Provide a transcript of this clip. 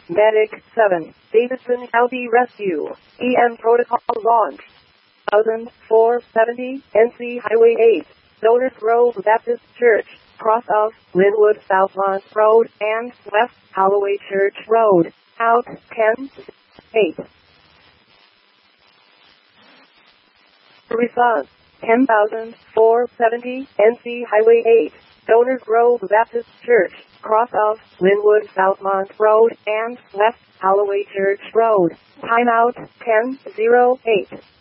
Medic 7, Davidson County Rescue, EM Protocol Launch. 1470, NC Highway 8, Donors Grove Baptist Church, cross of Linwood Southmont Road and West Holloway Church Road, out 10, 8. Response, 10,470, NC Highway 8, Donors Grove Baptist Church, cross of Linwood Southmont Road and West Holloway Church Road, timeout 10:08.